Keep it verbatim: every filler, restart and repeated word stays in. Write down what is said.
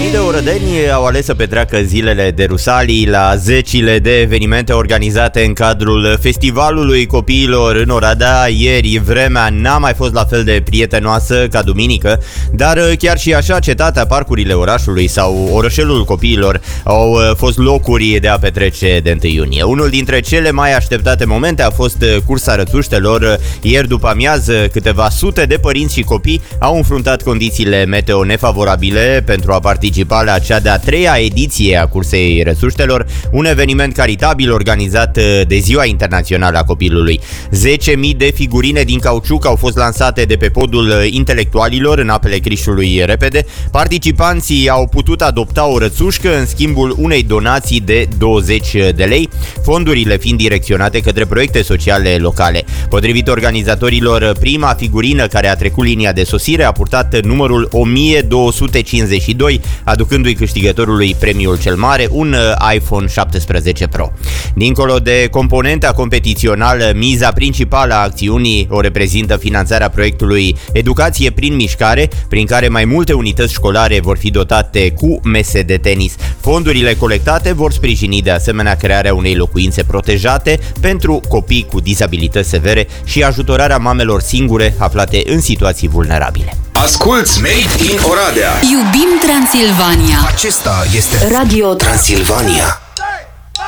Mii de orădeni au ales să petreacă zilele de Rusalii la zecile de evenimente organizate în cadrul Festivalului Copiilor în Oradea. Ieri vremea n-a mai fost la fel de prietenoasă ca duminică, dar chiar și așa cetatea, parcurile orașului sau orășelul copiilor au fost locuri de a petrece de întâi iunie. Unul dintre cele mai așteptate momente a fost cursa rățuștelor. Ieri după amiază, câteva sute de părinți și copii au înfruntat condițiile meteo nefavorabile pentru a participa la cea de-a treia ediție a cursei rățuștelor, un eveniment caritabil organizat de Ziua Internațională a Copilului. zece mii de figurine din cauciuc au fost lansate de pe podul intelectualilor în apele Crișului Repede. Participanții au putut adopta o rățușcă în schimbul unei donații de douăzeci de lei, fondurile fiind direcționate către proiecte sociale locale. Potrivit organizatorilor, prima figurină care a trecut linia de sosire a purtat numărul o mie două sute cincizeci și doi, aducându-i câștigătorului premiul cel mare, un iPhone șaptesprezece Pro. Dincolo de componenta competițională, miza principală a acțiunii o reprezintă finanțarea proiectului Educație prin Mișcare, prin care mai multe unități școlare vor fi dotate cu mese de tenis. Fondurile colectate vor sprijini de asemenea crearea unei locuințe protejate pentru copii cu dizabilități severe și ajutorarea mamelor singure aflate în situații vulnerabile. Asculți Made in Oradea. Iubim Transilvania. Acesta este Radio Transilvania.